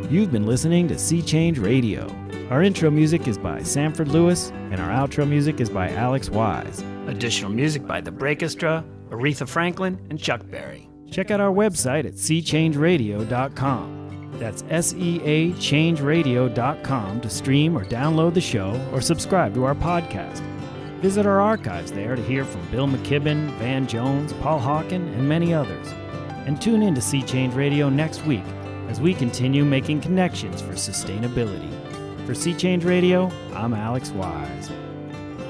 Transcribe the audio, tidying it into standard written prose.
You've been listening to Sea Change Radio. Our intro music is by Sanford Lewis, and our outro music is by Alex Wise. Additional music by The Breakestra, Aretha Franklin, and Chuck Berry. Check out our website at seachangeradio.com. That's SEAchangeradio.com to stream or download the show or subscribe to our podcast. Visit our archives there to hear from Bill McKibben, Van Jones, Paul Hawken, and many others. And tune in to Sea Change Radio next week as we continue making connections for sustainability. For Sea Change Radio, I'm Alex Wise.